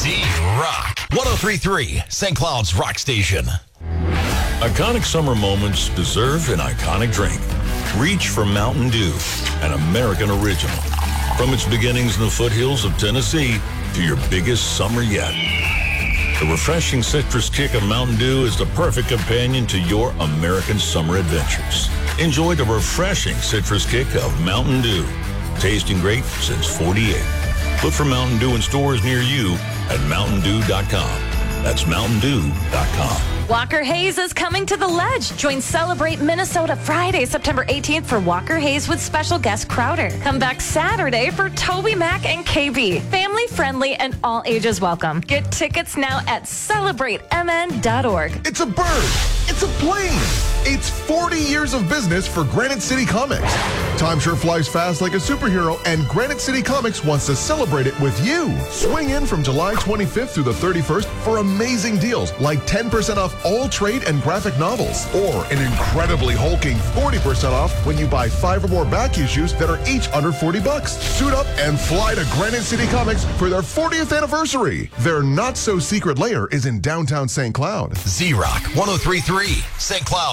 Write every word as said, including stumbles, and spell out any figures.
Z-Rock. ten thirty-three, Saint Cloud's Rock Station. Iconic summer moments deserve an iconic drink. Reach for Mountain Dew, an American original. From its beginnings in the foothills of Tennessee to your biggest summer yet. The refreshing citrus kick of Mountain Dew is the perfect companion to your American summer adventures. Enjoy the refreshing citrus kick of Mountain Dew. Tasting great since forty-eight. Look for Mountain Dew in stores near you at mountain dew dot com. That's mountain dew dot com. Walker Hayes is coming to the Ledge. Join Celebrate Minnesota Friday, September eighteenth for Walker Hayes with special guest Crowder. Come back Saturday for Toby Mac and K B. Family friendly and all ages welcome. Get tickets now at celebrate m n dot org. It's a bird. It's a plane. It's forty years of business for Granite City Comics. Time sure flies fast like a superhero, and Granite City Comics wants to celebrate it with you. Swing in from July twenty-fifth through the thirty-first for amazing deals like ten percent off all trade and graphic novels, or an incredibly hulking forty percent off when you buy five or more back issues that are each under forty bucks. Suit up and fly to Granite City Comics for their fortieth anniversary. Their not-so-secret lair is in downtown Saint Cloud. Z-Rock, ten thirty-three, Saint Cloud.